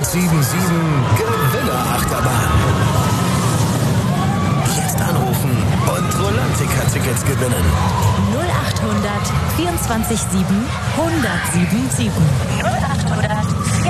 177 Gewinnerachterbahn. Jetzt anrufen und Rolantica-Tickets gewinnen. 0800 24 7 1077. 0800